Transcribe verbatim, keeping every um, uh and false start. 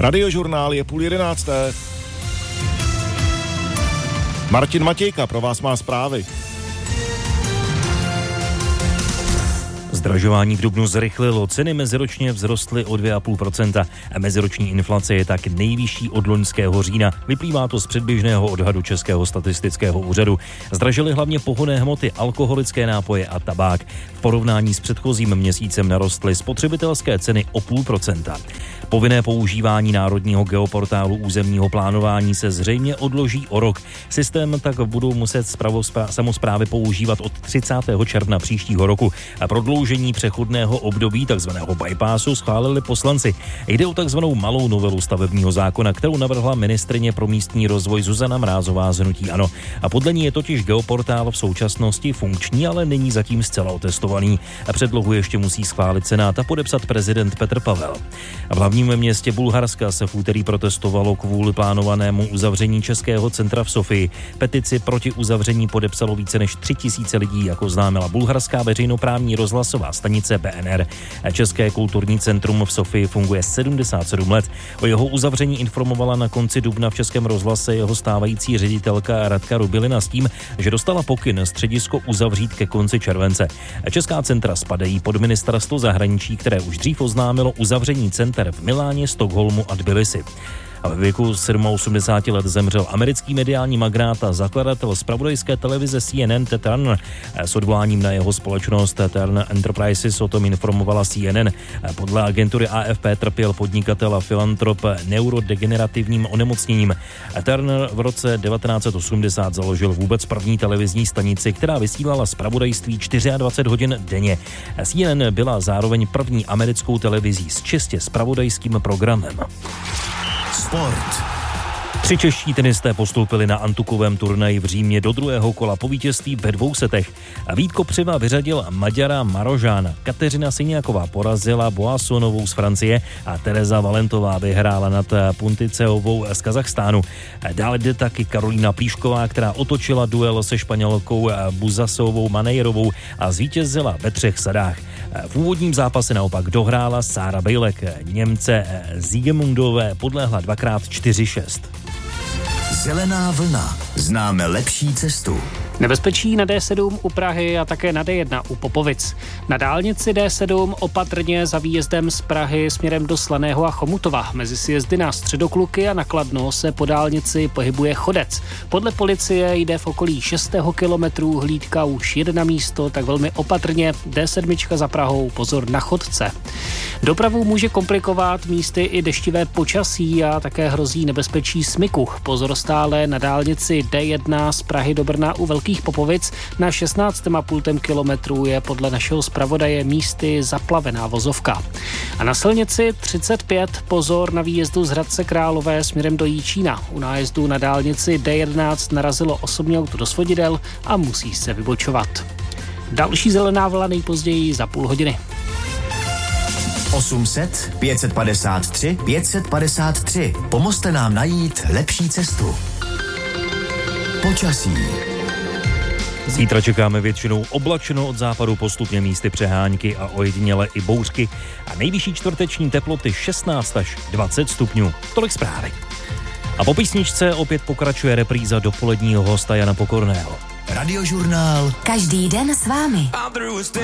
Radiožurnál je půl jedenácté. Martin Matějka pro vás má zprávy. Zdražování v dubnu zrychlilo, ceny meziročně vzrostly o dvě celá pět procenta a meziroční inflace je tak nejvyšší od loňského října. Vyplývá to z předběžného odhadu Českého statistického úřadu. Zdražily hlavně pohonné hmoty, alkoholické nápoje a tabák. V porovnání s předchozím měsícem narostly spotřebitelské ceny o půl procenta. Povinné používání národního geoportálu územního plánování se zřejmě odloží o rok. Systém tak budou muset samosprávy používat od třicátého června příštího roku. A prodloužení přechodného období takzvaného bypassu schválili poslanci. Jde o takzvanou malou novelu stavebního zákona, kterou navrhla ministryně pro místní rozvoj Zuzana Mrázová z hnutí ANO. A podle ní je totiž geoportál v současnosti funkční, ale není zatím zcela otestovaný. A předlohu ještě musí schválit Senát a podepsat prezident Petr Pavel. A v hlavním městě Bulharska se v úterý protestovalo kvůli plánovanému uzavření Českého centra v Sofii. Petici proti uzavření podepsalo více než tři tisíce lidí, jako oznámila bulharská veřejnoprávní rozhlasová stanice B N R. České kulturní centrum v Sofii funguje sedmdesát sedm let. O jeho uzavření informovala na konci dubna v Českém rozhlase jeho stávající ředitelka Radka Rubilina s tím, že dostala pokyn středisko uzavřít ke konci července. Česká centra spadají pod ministerstvo zahraničí, které už dřív oznámilo uzavření center v Miláně, Stockholmu a Tbilisi. A ve věku osmdesáti sedmi let zemřel americký mediální magnát a zakladatel zpravodajské televize C N N Ted Turner. S odvoláním na jeho společnost Turner Enterprises o tom informovala C N N. Podle agentury A F P trpěl podnikatel a filantrop neurodegenerativním onemocněním. Turner v roce devatenáct set osmdesát založil vůbec první televizní stanici, která vysílala zpravodajství dvacet čtyři hodin denně. C N N byla zároveň první americkou televizí s čistě zpravodajským programem. Sport. Tři čeští tenisté postoupili na antukovém turnaji v Římě do druhého kola po vítězství ve dvou setech. A Vít Kopřiva vyřadil Maďara Marožána. Kateřina Syniaková porazila Boassonovou z Francie a Tereza Valentová vyhrála nad Punticeovou z Kazachstánu. Dále jde taky Karolína Plíšková, která otočila duel se Španělkou Buzasovou Manejrovou a zvítězila ve třech sadách. V úvodním zápase naopak dohrála Sára Bejlek. Němce Siegemundové podlehla dvakrát čtyři šest. Zelená vlna. Známe lepší cestu. Nebezpečí na D sedm u Prahy a také na D jedna u Popovic. Na dálnici D sedm opatrně za výjezdem z Prahy směrem do Slaného a Chomutova. Mezi sjezdy na Středokluky a na Kladno se po dálnici pohybuje chodec. Podle policie jde v okolí šestého kilometru, hlídka už jede na místo, tak velmi opatrně. D sedm za Prahou, pozor na chodce. Dopravu může komplikovat místy i deštivé počasí a také hrozí nebezpečí smyku. Pozor stále na dálnici D jedna z Prahy do Brna u Velkých Popovic. Na šestnáct celá pět kilometru je podle našeho zpravodaje místy zaplavená vozovka. A na silnici třicet pět pozor na výjezdu z Hradce Králové směrem do Jíčína. U nájezdu na dálnici D jedenáct narazilo osobní auto do svodidel a musí se vybočovat. Další zelená vlna nejpozději za půl hodiny. osm set pět set padesát tři pět set padesát tři. Pomozte nám najít lepší cestu. Počasí. Zítra čekáme většinou oblačeno, od západu postupně místy přehánky a ojediněle i bouřky a nejvyšší čtvrteční teploty šestnáct až dvacet stupňů. Tolik zprávy. A po písničce opět pokračuje repríza dopoledního hosta Jana Pokorného. Radiožurnál. Každý den s vámi.